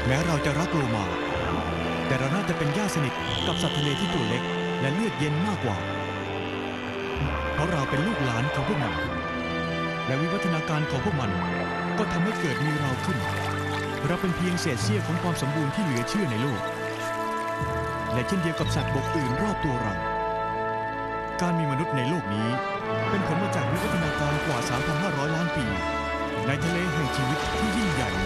แม้เราจะรักโลมาแต่เราน่าจะเป็นญาติสนิทกับสัตว์ทะเลที่ตัวเล็กและเลือดเย็นมากกว่าเพราะเราเป็นลูกหลานของพวกมันและวิวัฒนาการของพวกมันก็ทำให้เกิดมีเราขึ้นเราเป็นเพียงเศษเสี้ยวของความสมบูรณ์ที่เหลือเชื่อในโลกและเช่นเดียวกับสัตว์บกอื่นรอบตัวเราการมีมนุษย์ในโลกนี้เป็นผลมาจากวิวัฒนาการกว่า 3,500 ล้านปีในทะเลแห่งชีวิตที่ยิ่งใหญ่